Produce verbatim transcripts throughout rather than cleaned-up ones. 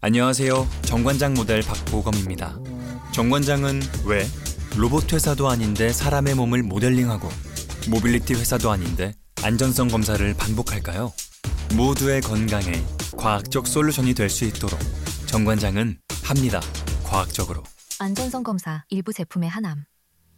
안녕하세요. 정관장 모델 박보검입니다. 정관장은 왜 로봇 회사도 아닌데 사람의 몸을 모델링하고 모빌리티 회사도 아닌데 안전성 검사를 반복할까요? 모두의 건강에 과학적 솔루션이 될 수 있도록 정관장은 합니다. 과학적으로. 안전성 검사 일부 제품의 하남.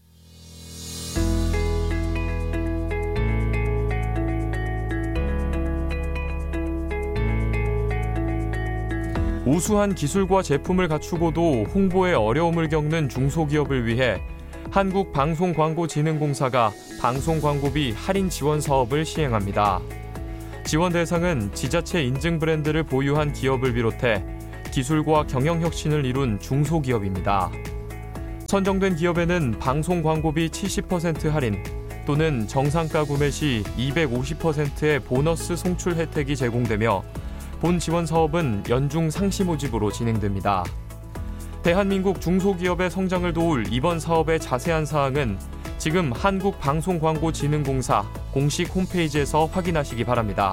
우수한 기술과 제품을 갖추고도 홍보에 어려움을 겪는 중소기업을 위해 한국방송광고진흥공사가 방송광고비 할인 지원 사업을 시행합니다. 지원 대상은 지자체 인증 브랜드를 보유한 기업을 비롯해 기술과 경영 혁신을 이룬 중소기업입니다. 선정된 기업에는 방송광고비 칠십 퍼센트 할인 또는 정상가 구매 시 이백오십 퍼센트의 보너스 송출 혜택이 제공되며 본 지원 사업은 연중 상시 모집으로 진행됩니다. 대한민국 중소기업의 성장을 도울 이번 사업의 자세한 사항은 지금 한국방송광고진흥공사 공식 홈페이지에서 확인하시기 바랍니다.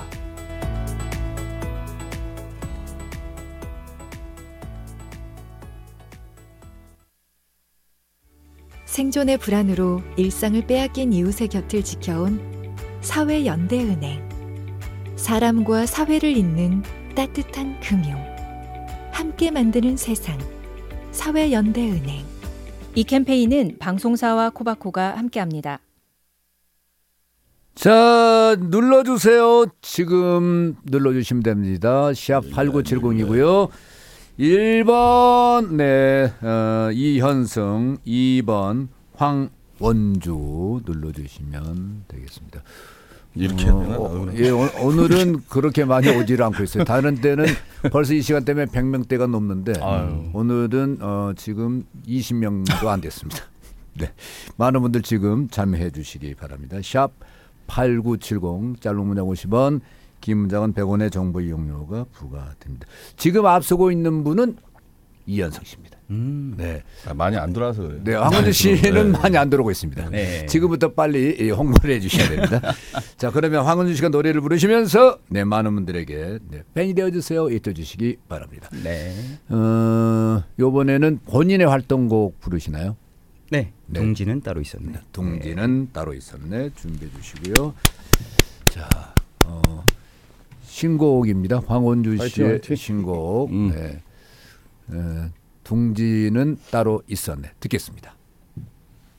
생존의 불안으로 일상을 빼앗긴 이웃의 곁을 지켜온 사회연대은행. 사람과 사회를 잇는 따뜻한 금융. 함께 만드는 세상. 사회연대은행. 이 캠페인은 방송사와 코바코가 함께합니다. 자, 눌러주세요. 지금 눌러주시면 됩니다. 샵 팔구칠공이고요. 일 번 네, 어, 이현승, 이 번 황원주 눌러주시면 되겠습니다. 이렇게 어, 되나? 어, 예, 오, 오늘은 그렇게 많이 오질 않고 있어요. 다른 때는 벌써 이 시간 때문에 백 명대가 넘는데 아유. 오늘은 어, 지금 이십 명도 안 됐습니다. 네, 많은 분들 지금 참여해 주시기 바랍니다. 샵 팔구칠공, 짧은 문자 오십 원, 긴 문장은 백 원의 정보 이용료가 부과됩니다. 지금 앞서고 있는 분은 이현석 씨입니다. 음. 네, 아, 많이 안 들어와서 그래요. 네, 황원주 씨는 네. 많이 안 들어오고 있습니다. 네. 지금부터 빨리 홍보를 해주셔야 됩니다. 자, 그러면 황원주 씨가 노래를 부르시면서 네, 많은 분들에게 네, 팬이 되어주세요. 잊어주시기 바랍니다. 네. 어, 이번에는 본인의 활동곡 부르시나요? 네. 네. 둥지는 따로 있었네. 네, 둥지는 네. 따로 있었네. 준비해 주시고요. 자, 어, 신곡입니다. 황원주 씨의 화이팅, 화이팅. 신곡. 음. 네. 에, 둥지는 따로 있었네. 듣겠습니다.